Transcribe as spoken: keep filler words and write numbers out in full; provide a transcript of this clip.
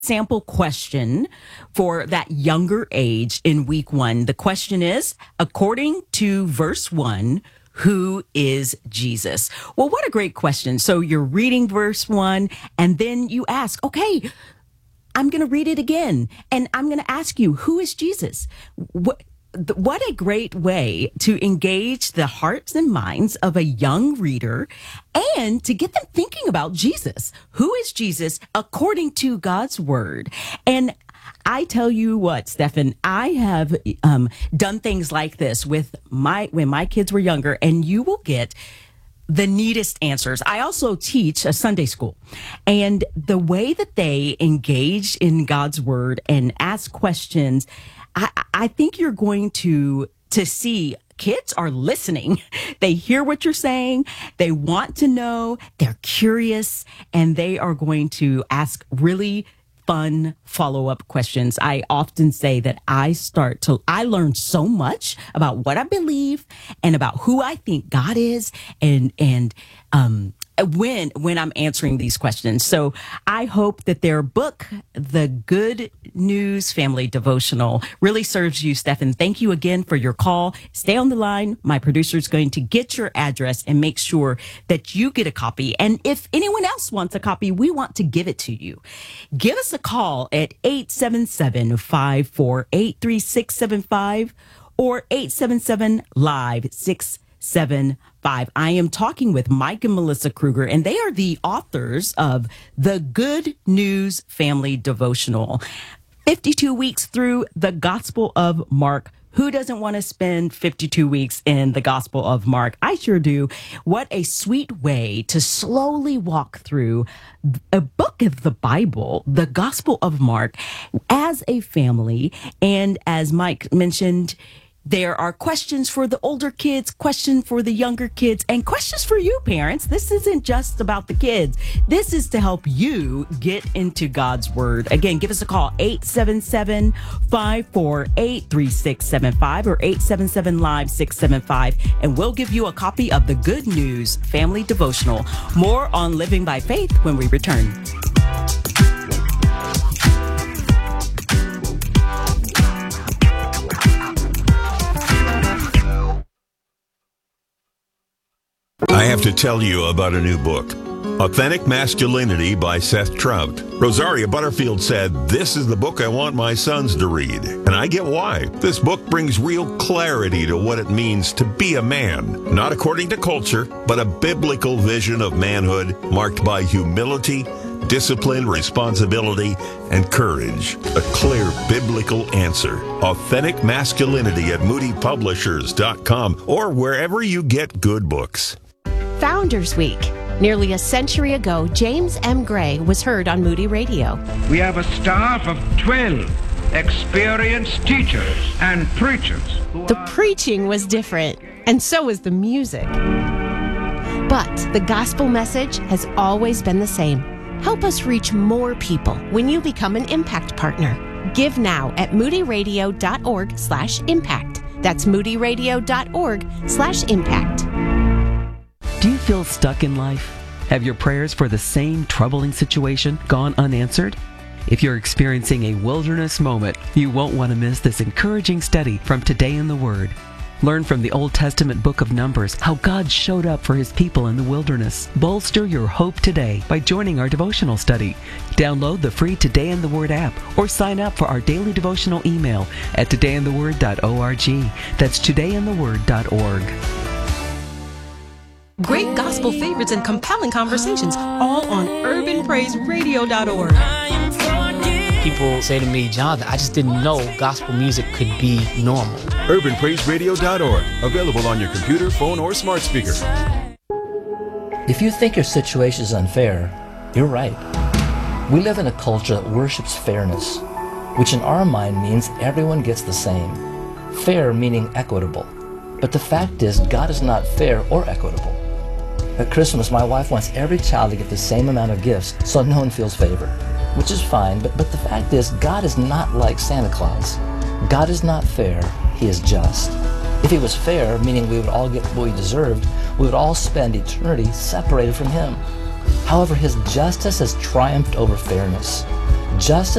sample question for that younger age in week one. The question is, according to verse one, who is Jesus? Well, what a great question. So you're reading verse one, and then you ask, okay, I'm going to read it again, and I'm going to ask you, who is Jesus? What, what a great way to engage the hearts and minds of a young reader and to get them thinking about Jesus. Who is Jesus according to God's word? And I tell you what, Stephan, I have um, done things like this with my when my kids were younger, and you will get the neatest answers. I also teach a Sunday school, and the way that they engage in God's word and ask questions, I, I think you're going to to see kids are listening. They hear what you're saying. They want to know. They're curious, and they are going to ask really fun follow-up questions. I often say that I start to, I learn so much about what I believe and about who I think God is, and, and, um, when, when I'm answering these questions. So I hope that their book, The Good News Family Devotional, really serves you, Stephan. Thank you again for your call. Stay on the line. My producer is going to get your address and make sure that you get a copy. And if anyone else wants a copy, we want to give it to you. Give us a call at eight seven seven, five four eight, three six seven five or eight seven seven, live six seven five. I am talking with Mike and Melissa Kruger, and they are the authors of The Good News Family Devotional. fifty-two weeks through the Gospel of Mark. Who doesn't want to spend fifty-two weeks in the Gospel of Mark? I sure do. What a sweet way to slowly walk through a book of the Bible, the Gospel of Mark, as a family. And as Mike mentioned, there are questions for the older kids, questions for the younger kids, and questions for you, parents. This isn't just about the kids. This is to help you get into God's Word. Again, give us a call, eight seven seven, five four eight, three six seven five or eight seven seven, live six seven five, and we'll give you a copy of the Good News Family Devotional. More on Living by Faith when we return. I have to tell you about a new book, Authentic Masculinity by Seth Trout. Rosaria Butterfield said, "This is the book I want my sons to read." And I get why. This book brings real clarity to what it means to be a man, not according to culture, but a biblical vision of manhood marked by humility, discipline, responsibility, and courage. A clear biblical answer. Authentic Masculinity at moody publishers dot com or wherever you get good books. Founders Week. Nearly a century ago, James M. Gray was heard on Moody Radio. We have a staff of twelve experienced teachers and preachers. The preaching was different, and so was the music. But the gospel message has always been the same. Help us reach more people when you become an Impact Partner. Give now at moody radio dot org slash impact. That's moody radio dot org slash impact. Do you feel stuck in life? Have your prayers for the same troubling situation gone unanswered? If you're experiencing a wilderness moment, you won't want to miss this encouraging study from Today in the Word. Learn from the Old Testament book of Numbers how God showed up for His people in the wilderness. Bolster your hope today by joining our devotional study. Download the free Today in the Word app or sign up for our daily devotional email at today in the word dot org. That's today in the word dot org. Great gospel favorites and compelling conversations, all on urban praise radio dot org. People say to me, "Jonathan, I just didn't know gospel music could be normal." urban praise radio dot org. Available on your computer, phone, or smart speaker. If you think your situation is unfair, you're right. We live in a culture that worships fairness, which in our mind means everyone gets the same. Fair meaning equitable. But the fact is, God is not fair or equitable. At Christmas, my wife wants every child to get the same amount of gifts so no one feels favored, which is fine, but, but the fact is, God is not like Santa Claus. God is not fair, He is just. If He was fair, meaning we would all get what we deserved, we would all spend eternity separated from Him. However, His justice has triumphed over fairness. Just